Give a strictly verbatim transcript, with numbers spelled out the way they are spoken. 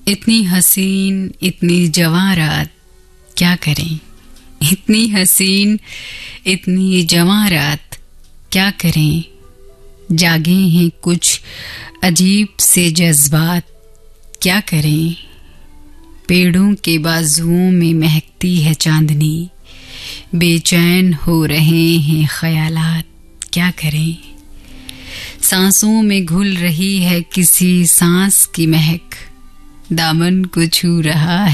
इतनी हसीन इतनी जवां रात क्या करें, इतनी हसीन इतनी जवां रात क्या करें। जागे हैं कुछ अजीब से जज्बात क्या करें। पेड़ों के बाजुओं में महकती है चांदनी, बेचैन हो रहे हैं ख्यालात क्या करें। सांसों में घुल रही है किसी सांस की महक, दामन को छू रहा है